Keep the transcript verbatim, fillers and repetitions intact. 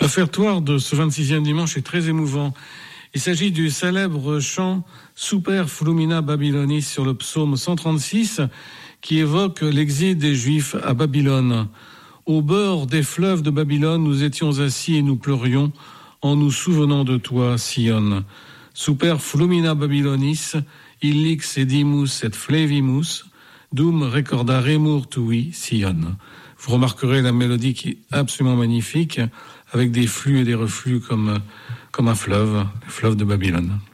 L'offertoire de ce vingt-sixième dimanche est très émouvant. Il s'agit du célèbre chant Super Flumina Babylonis sur le psaume cent trente-six qui évoque l'exil des Juifs à Babylone. Au bord des fleuves de Babylone, nous étions assis et nous pleurions en nous souvenant de toi, Sion. Super Flumina Babylonis, illix edimus et flevimus, dum recordaremur tui, Sion. Vous remarquerez la mélodie qui est absolument magnifique, avec des flux et des reflux comme, comme un fleuve, le fleuve de Babylone.